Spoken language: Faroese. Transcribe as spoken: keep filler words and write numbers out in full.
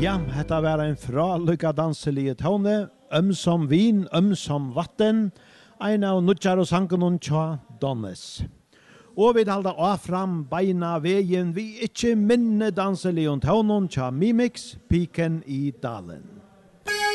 Ja, hetta var en fralykka danselige tone, øm som vin, øm som vatten, ein av nudjar og sangen tja Donnes. Og vi halda av fram beina vegen vi ikkje minne danselige tonen tja Mimix, piken i dalen.